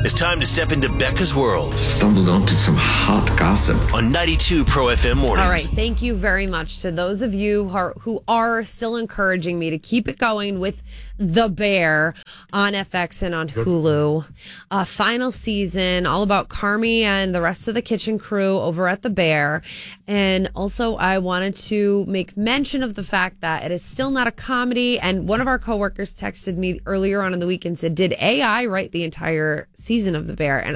It's time to step into Becca's world. Stumbled onto some hot gossip. On 92 Pro FM Mornings. All right. Thank you very much to those of you who are still encouraging me to keep it going with The Bear on FX and on Hulu. Final season, all about Carmi and the rest of the kitchen crew over at The Bear. And also, I wanted to make mention of the fact that it is still not a comedy. And one of our coworkers texted me earlier on in the week and said, did AI write the entire season of The Bear? And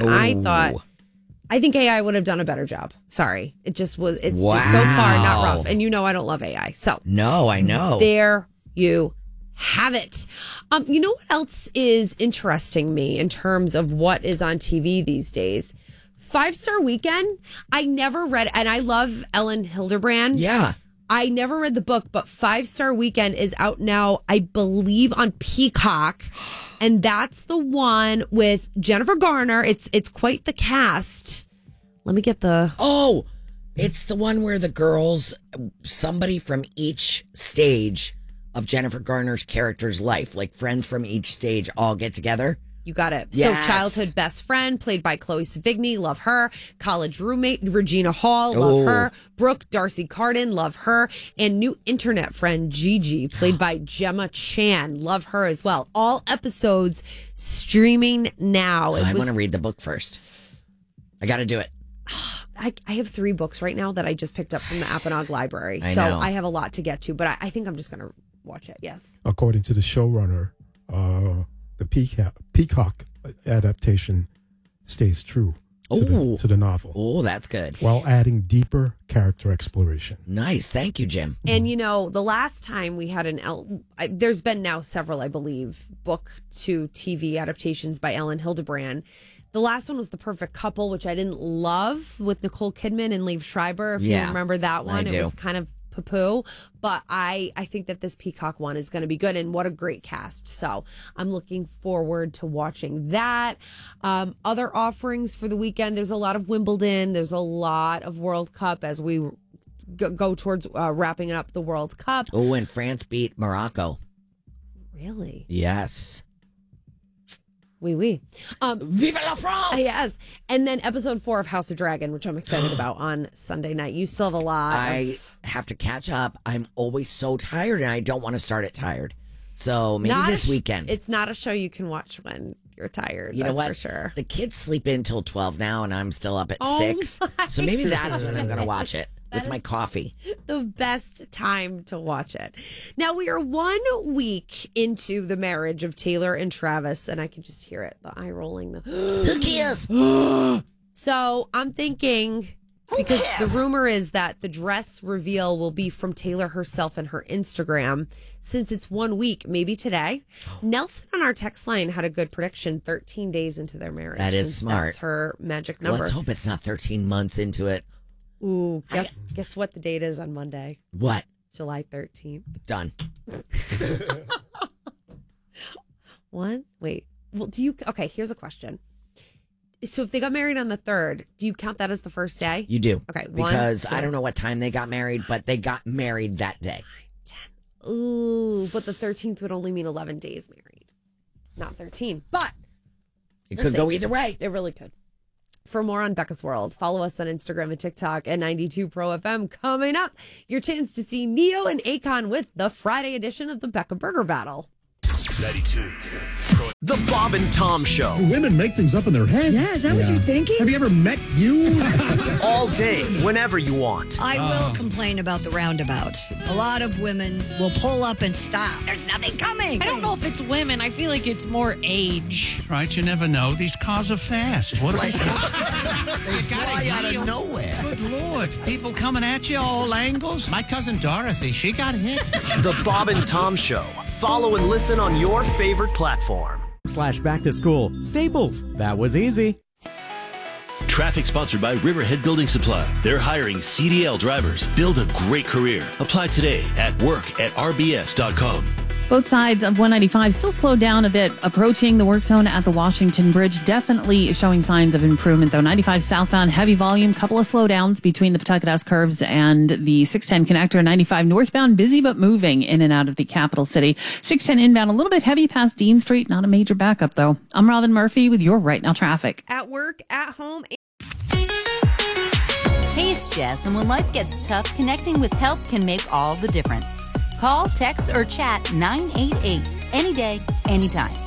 I think AI would have done a better job. Sorry. It's just so far not rough. And you know I don't love AI. So no, I know. There you have it. You know what else is interesting me in terms of what is on TV these days? 5-Star Weekend. I never read, and I love Ellen Hildebrand. Yeah. I never read the book, but 5-Star Weekend is out now, I believe, on Peacock. And that's the one with Jennifer Garner. It's quite the cast. Let me get the... Oh, it's the one where the girls, somebody from each stage of Jennifer Garner's character's life, like friends from each stage, all get together. You got it. Yes. So childhood best friend, played by Chloe Sevigny, love her. College roommate, Regina Hall, love her. Brooke, Darcy Carden, love her. And new internet friend, Gigi, played by Gemma Chan, love her as well. All episodes streaming now. I want to read the book first. I got to do it. I have 3 books right now that I just picked up from the Apponaug Library. I so know. I have a lot to get to, but I think I'm just going to watch it. Yes. According to the showrunner, the Peacock adaptation stays true to the novel. Oh, that's good. While adding deeper character exploration. Nice. Thank you, Jim. And, the last time we had there's been now several, I believe, book to TV adaptations by Ellen Hildebrand. The last one was The Perfect Couple, which I didn't love, with Nicole Kidman and Liev Schreiber. If you remember that one, it was kind of poo-poo. But I think that this Peacock one is going to be good, and what a great cast. So I'm looking forward to watching that. Other offerings for the weekend, there's a lot of Wimbledon. There's a lot of World Cup as we go towards wrapping up the World Cup. Oh, and France beat Morocco. Really? Yes. Oui. Vive la France! Yes. And then episode 4 of House of Dragon, which I'm excited about on Sunday night. You still have a lot. I have to catch up. I'm always so tired, and I don't want to start it tired. So maybe this weekend. It's not a show you can watch when you're tired. You know what? For sure. The kids sleep in till 12 now, and I'm still up at 6. So maybe that's when I'm going to watch it with my coffee. The best time to watch it. Now, we are 1 week into the marriage of Taylor and Travis, and I can just hear it. The eye rolling. Who cares? So I'm thinking, because the rumor is that the dress reveal will be from Taylor herself and her Instagram. Since it's 1 week, maybe today. Nelson on our text line had a good prediction, 13 days into their marriage. That is smart. That's her magic number. Let's hope it's not 13 months into it. Ooh, guess what the date is on Monday? What? July 13th. Done. What? Wait. Well, okay, here's a question. So if they got married on the 3rd, do you count that as the first day? You do. Okay. Because I don't know what time they got married, but they got married that day. 10. Ooh, but the 13th would only mean 11 days married, not 13. But it could go either way. It really could. For more on Becca's World, follow us on Instagram and TikTok at 92 Pro FM. Coming up, your chance to see Neo and Akon with the Friday edition of the Becca Burger Battle. 92 The Bob and Tom Show. Women make things up in their head. Yeah, is that what you're thinking? Have you ever met you? All day, whenever you want. I will complain about the roundabouts. A lot of women will pull up and stop. There's nothing coming. I don't know if it's women. I feel like it's more age. Right, you never know. These cars are fast. What They fly out of nowhere. Good Lord. People coming at you all angles. My cousin Dorothy, she got hit. The Bob and Tom Show. Follow and listen on your favorite platform. /back to school. Staples. That was easy. Traffic sponsored by Riverhead Building Supply. They're hiring CDL drivers. Build a great career. Apply today at work@rbs.com. Both sides of 195 still slowed down a bit, approaching the work zone at the Washington Bridge. Definitely showing signs of improvement, though. 95 southbound, heavy volume, couple of slowdowns between the Pawtucket S-curves and the 610 connector. 95 northbound, busy but moving in and out of the capital city. 610 inbound, a little bit heavy past Dean Street. Not a major backup, though. I'm Robin Murphy with your Right Now traffic. At work, at home. Hey, it's Jess, and when life gets tough, connecting with help can make all the difference. Call, text, or chat 988 any day, anytime.